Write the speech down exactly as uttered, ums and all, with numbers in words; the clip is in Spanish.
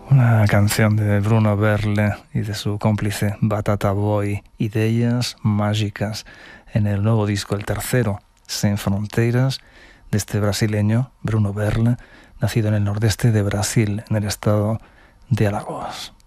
Una canción de Bruno Berle y de su cómplice Batata Boy, Ideas Mágicas, en el nuevo disco, el tercero, Sin Fronteiras, de este brasileño, Bruno Berle, nacido en el nordeste de Brasil, en el estado de Alagoas.